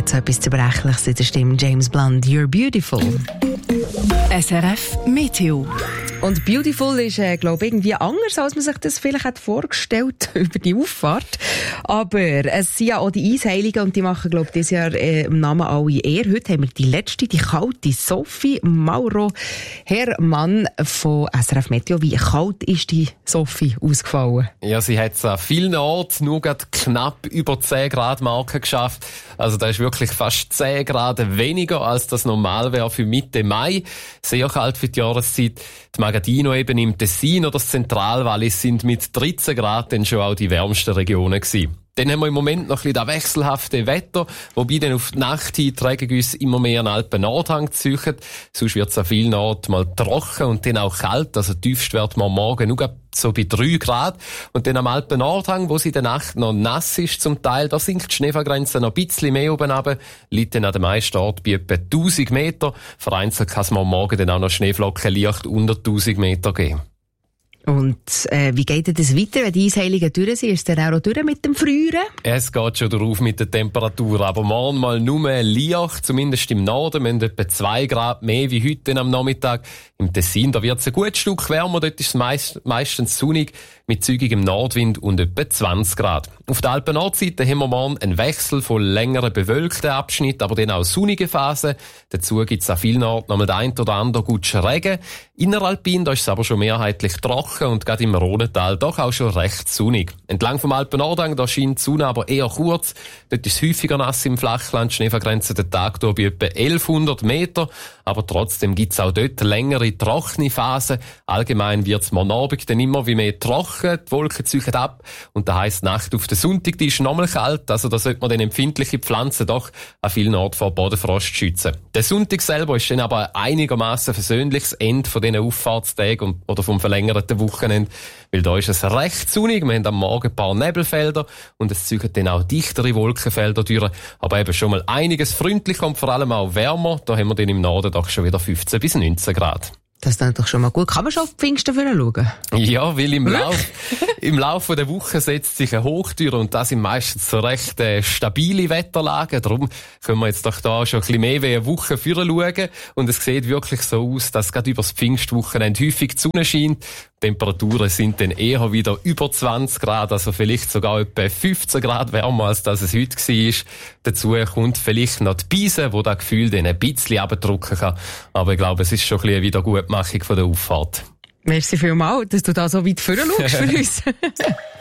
so etwas Zerbrechliches in der Stimme. James Blunt, You're Beautiful. SRF Meteo. Und Beautiful ist, glaube ich, irgendwie anders, als man sich das vielleicht hat vorgestellt über die Auffahrt. Aber es sind ja auch die Eisheiligen und die machen, glaube ich, dieses Jahr im Namen alle Ehre. Heute haben wir die letzte, die kalte Sophie Mauro Herrmann von SRF Meteo. Wie kalt ist die Sophie ausgefallen? Ja, sie hat es an vielen Orten nur knapp über 10 Grad Marke geschafft. Also da ist wirklich fast 10 Grad weniger, als das normal wäre für Mitte Mai. Sehr kalt für die Jahreszeit. Die Magadino eben im Tessin oder das Zentralwallis sind mit 13 Grad dann schon auch die wärmsten Regionen gewesen. Dann haben wir im Moment noch ein bisschen das wechselhafte Wetter, wobei dann auf die Nacht hin die Regengüsse immer mehr an Alpen-Nordhang ziehen. Sonst wird es an vielen Orten mal trocken und dann auch kalt. Also tiefst wird man morgen nur so bei 3 Grad. Und dann am Alpen-Nordhang, wo es in der Nacht noch nass ist zum Teil, da sinkt die Schneefallgrenze noch ein bisschen mehr oben runter, liegt dann an den meisten Orten bei etwa 1000 Meter. Vereinzelt kann es mal morgen dann auch noch Schneeflocken leicht unter 1000 Meter geben. Und wie geht denn das weiter, wenn die Eisheiligen durch sind? Ist es dann auch durch mit dem Frieren? Es geht schon drauf mit der Temperatur, aber morgen mal nur leicht, zumindest im Norden. Wir haben etwa 2 Grad mehr wie heute am Nachmittag. Im Tessin, da wird es ein gutes Stück wärmer, dort ist es meistens sonnig, mit zügigem Nordwind und etwa 20 Grad. Auf der Alpen-Nordseite haben wir morgen einen Wechsel von längeren bewölkten Abschnitten, aber dann auch sonnige Phasen. Dazu gibt es an vielen Orten noch mal den ein oder anderen guten Regen. Inneralpin, da ist es aber schon mehrheitlich trocken und gerade im Rhonetal doch auch schon recht sonnig. Entlang vom Alpen-Nordhang, da scheint die Sonne aber eher kurz. Dort ist es häufiger nass im Flachland. Schneefallgrenze den Tag durch bei etwa 1100 Meter. Aber trotzdem gibt es auch dort längere trockene Phasen. Allgemein wird es morgen Abend dann immer wie mehr trocken. Die Wolken ziehen ab. Und das heisst, Nacht auf den Sonntag, die ist nochmal kalt. Also da sollte man dann empfindliche Pflanzen doch an vielen Orten vor Bodenfrost schützen. Der Sonntag selber ist dann aber einigermaßen versöhnliches Ende von diesen Auffahrtstagen oder vom verlängerten Wochenende. Weil da ist es recht sonnig. Wir haben am Morgen ein paar Nebelfelder und es ziehen dann auch dichtere Wolkenfelder durch. Aber eben schon mal einiges freundlicher und vor allem auch wärmer. Da haben wir dann im Norden doch schon wieder 15 bis 19 Grad. Das ist dann doch schon mal gut. Kann man schon auf die Pfingsten schauen? Ja, weil im Laufe der Woche setzt sich eine Hochtür und das sind meistens so recht stabile Wetterlagen. Darum können wir jetzt doch da schon ein bisschen mehr wie eine Woche schauen. Und es sieht wirklich so aus, dass gerade über das Pfingstwochenende häufig die Sonne scheint. Die Temperaturen sind dann eher wieder über 20 Grad, also vielleicht sogar etwa 15 Grad wärmer, als das es heute war. Dazu kommt vielleicht noch die Beise, die das Gefühl dann ein bisschen abdrücken kann. Aber ich glaube, es ist schon ein bisschen eine Wiedergutmachung von der Auffahrt. Merci vielmals, dass du da so weit vorne schaust für uns.